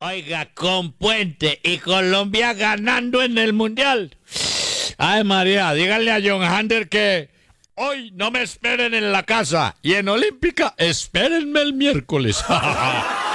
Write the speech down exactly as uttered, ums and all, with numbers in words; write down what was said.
Oiga, con Puente y Colombia ganando en el Mundial. Ay, María, díganle a John Hander que hoy no me esperen en la casa y en Olímpica espérenme el miércoles.